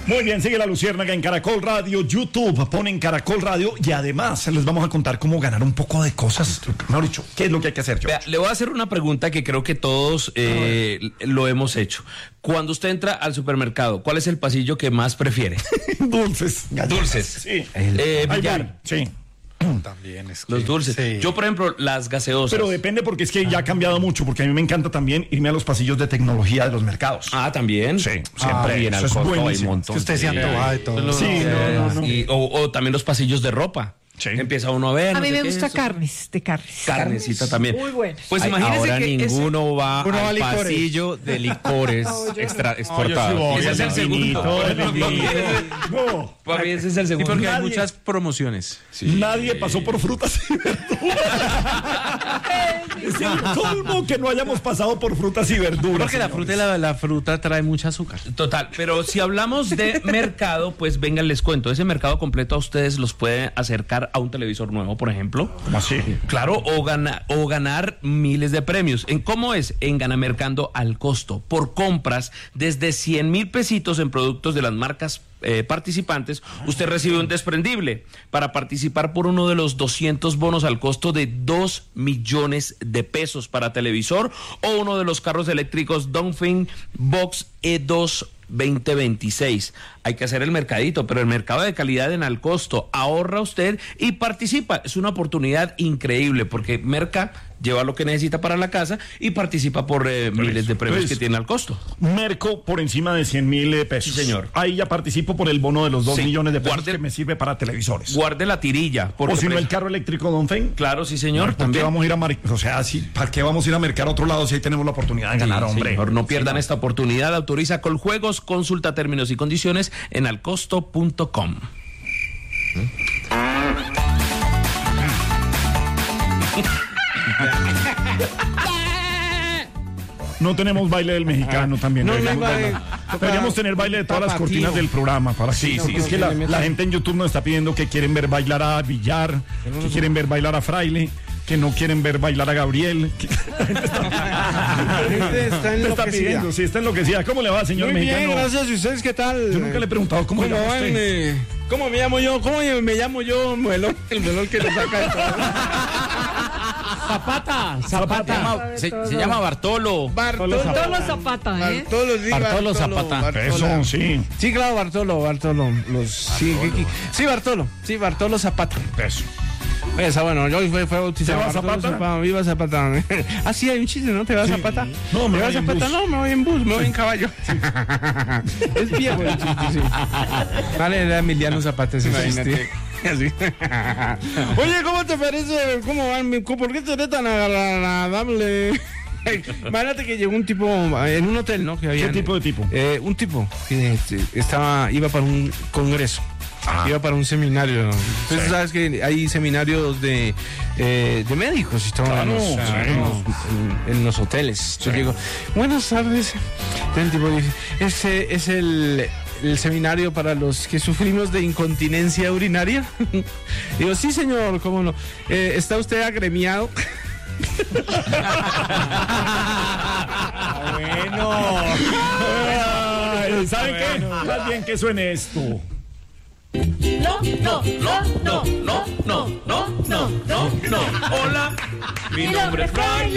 Muy bien, sigue La Luciérnaga en Caracol Radio, YouTube, ponen Caracol Radio y además les vamos a contar cómo ganar un poco de cosas. Mejor dicho, ¿qué es lo que hay que hacer, Vea, le voy a hacer una pregunta que creo que todos lo hemos hecho. Cuando usted entra al supermercado, ¿cuál es el pasillo que más prefiere? Dulces. Galletas. Dulces. Sí. Billar. Sí. También es que... Los dulces. Sí. Yo, por ejemplo, las gaseosas. Pero depende porque es que ya ha cambiado mucho, porque a mí me encanta también irme a los pasillos de tecnología de los mercados. Ah, ¿también? Sí, siempre. Bien, Eso al es costo hay un buenísimo. montón. Que usted se antoja de todo. Sí, no. O también los pasillos de ropa. Sí. Empieza uno a ver. A mí no sé me qué, gusta eso. carnes, de carnes. Carnecita también. Muy buenas. Pues Ay, imagínese ahora que ninguno va uno va a al licores. pasillo de licores exportados. Ese es el segundo. No. Para mí ese es el Y segundo. porque hay Nadie- muchas promociones. Nadie pasó por frutas y verduras. Es el colmo que no hayamos pasado por frutas y verduras. Porque la fruta, la fruta trae mucho azúcar. Total, pero si hablamos de mercado, pues vengan, les cuento. Ese mercado completo a ustedes los puede acercar a un televisor nuevo, por ejemplo. ¿Cómo así? Claro, o ganar miles de premios. ¿Cómo es? En Ganamercando al costo. Por compras desde 100,000 pesitos en productos de las marcas participantes, usted recibe un desprendible para participar por uno de los 200 bonos al costo de 2 millones de pesos para televisor o uno de los carros eléctricos Dongfeng Box E2 2026. Hay que hacer el mercadito, pero el mercado de calidad en al costo. Ahorra usted y participa. Es una oportunidad increíble porque Merca lleva lo que necesita para la casa y participa por miles de premios que tiene al costo. Merco por encima de 100,000 pesos. Sí, señor. Ahí ya participo por el bono de los 2 Sí. millones de pesos Guarde- que me sirve para televisores. Guarde la tirilla. Porque O si no, el carro eléctrico Dongfeng. Claro, sí, señor. ¿Por qué También. vamos a ir a o sea, sí, ¿para qué vamos a ir a mercar a otro lado si ahí tenemos la oportunidad de ganar, Sí, hombre? señor, no pierdan esta oportunidad. Autoriza Coljuegos, consulta términos y condiciones en alcosto.com. No tenemos baile del mexicano también. No, Deberíamos, no hay baile. deberíamos tener baile de todas las Tapatío. cortinas del programa. Para Sí, que, sí, es que la gente en YouTube nos está pidiendo que quieren ver bailar a Villar, que quieren ver bailar a Fraile, que no quieren ver bailar a Gabriel. La gente Está está pidiendo, sí, está enloquecida. ¿Cómo le va, señor Muy mexicano? bien, gracias. ¿Y ustedes qué tal? Yo nunca le he preguntado cómo le llama van? usted. ¿Cómo me llamo yo? ¿Cómo me llamo yo? Melón, el melón que le saca de todo. Zapata. Se llama Bartolo. Bartolo Zapata, ¿eh? Bartolo, sí, Bartolo Zapata. Bartolo. Eso, sí. Sí, claro, Bartolo. Sí, Bartolo Zapata. Eso. Esa, bueno, yo fue bautizado. ¿Se va Bartolo Zapata? Viva Zapata. Ah, sí, hay un chiste, ¿no? ¿Te vas a Zapata? No, me ¿Te voy vas a en Zapata? bus. No, me voy en bus, me voy en caballo. Es viejo el chiste, sí. Vale, era Emiliano Zapata ese chiste. Así. Oye, ¿cómo te parece? ¿Cómo van? ¿Por qué te eres tan agradable? Imagínate que llegó un tipo en un hotel, ¿no? Que había, ¿Qué tipo de tipo? Un tipo que iba para un congreso. Iba para un seminario. Entonces, tú sabes que hay seminarios de médicos y todo Claro, en los hoteles. Yo digo, buenas tardes. Entonces el tipo dice, ese es el seminario para los que sufrimos de incontinencia urinaria. Digo, sí, señor, ¿cómo no? ¿Está usted agremiado? Bueno. Ay, ¿saben qué? Más bien que suene esto. No. Hola, mi nombre es Fraile.